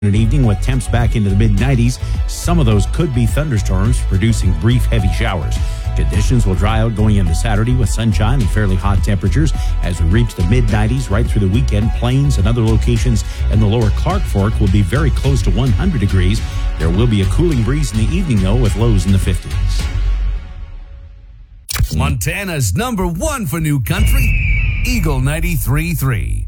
An evening with temps back into the mid-90s. Some of those could be thunderstorms, producing brief heavy showers. Conditions will dry out going into Saturday with sunshine and fairly hot temperatures as we reach the mid-90s right through the weekend. Plains and other locations in the lower Clark Fork will be very close to 100 degrees. There will be a cooling breeze in the evening, though, with lows in the 50s. Montana's number one for new country, Eagle 93.3.